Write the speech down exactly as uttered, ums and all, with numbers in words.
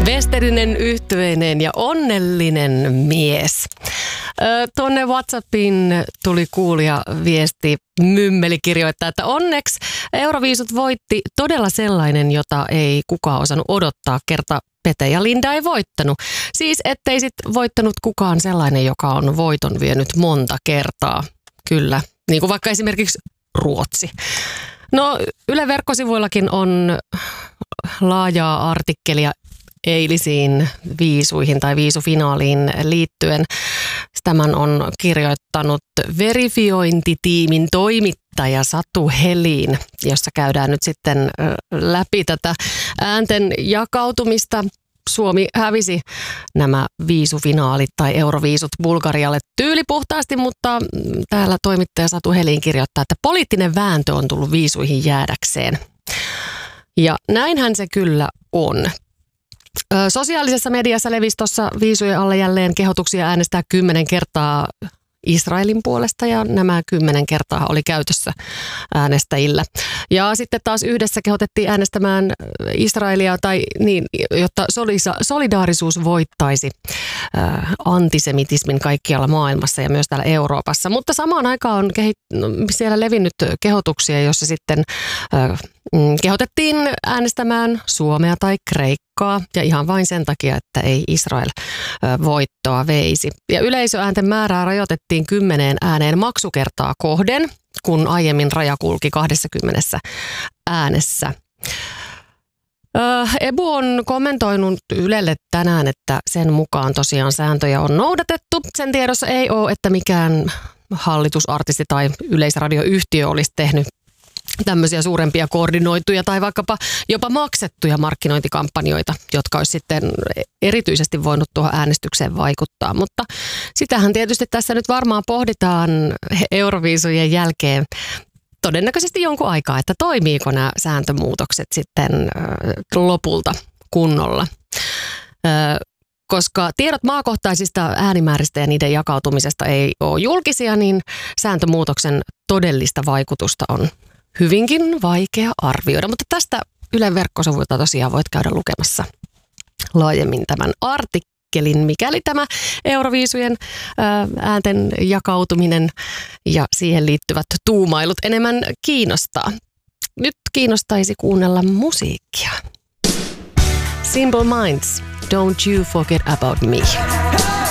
Westerinen, yhtyöinen ja onnellinen mies. Ö, tuonne WhatsAppiin tuli kuulija viesti, Mymmeli kirjoittaa, että onneksi Euroviisut voitti todella sellainen, jota ei kukaan osannut odottaa, kerta Pete ja Linda ei voittanut. Siis ettei sit voittanut kukaan sellainen, joka on voiton vienyt monta kertaa. Kyllä, niin kuin vaikka esimerkiksi Ruotsi. No Yle verkkosivuillakin on laajaa artikkelia eilisiin viisuihin tai viisufinaaliin liittyen. Tämän on kirjoittanut verifiointitiimin toimittaja Satu Helin, jossa käydään nyt sitten läpi tätä äänten jakautumista. Suomi hävisi nämä viisufinaalit tai euroviisut Bulgarialle tyylipuhtaasti, mutta täällä toimittaja Satu Helin kirjoittaa, että poliittinen vääntö on tullut viisuihin jäädäkseen. Ja näinhän se kyllä on. Sosiaalisessa mediassa levisi tuossa viisujen alle jälleen kehotuksia äänestää kymmenen kertaa Israelin puolesta ja nämä kymmenen kertaa oli käytössä äänestäjillä. Ja sitten taas yhdessä kehotettiin äänestämään Israelia tai niin, jotta solidaarisuus voittaisi antisemitismin kaikkialla maailmassa ja myös täällä Euroopassa. Mutta samaan aikaan on kehit- siellä levinnyt kehotuksia, joissa sitten kehotettiin äänestämään Suomea tai Kreikkaa ja ihan vain sen takia, että ei Israel voittoa veisi. Ja yleisöäänten määrää rajoitettiin kymmeneen ääneen maksukertaa kohden, kun aiemmin raja kulki kaksikymmentä äänessä. Ebu on kommentoinut Ylelle tänään, että sen mukaan tosiaan sääntöjä on noudatettu. Sen tiedossa ei ole, että mikään hallitusartisti tai yleisradioyhtiö olisi tehnyt tämmöisiä suurempia koordinoituja tai vaikkapa jopa maksettuja markkinointikampanjoita, jotka olisi sitten erityisesti voinut tuohon äänestykseen vaikuttaa. Mutta sitähän tietysti tässä nyt varmaan pohditaan Euroviisujen jälkeen todennäköisesti jonkun aikaa, että toimiiko nämä sääntömuutokset sitten lopulta kunnolla. Koska tiedot maakohtaisista äänimääristä ja niiden jakautumisesta ei ole julkisia, niin sääntömuutoksen todellista vaikutusta on hyvinkin vaikea arvioida, mutta tästä Ylen verkkosivuilta tosiaan voit käydä lukemassa laajemmin tämän artikkelin, mikäli tämä Euroviisujen äänten jakautuminen ja siihen liittyvät tuumailut enemmän kiinnostaa. Nyt kiinnostaisi kuunnella musiikkia. Simple Minds, Don't You Forget About Me.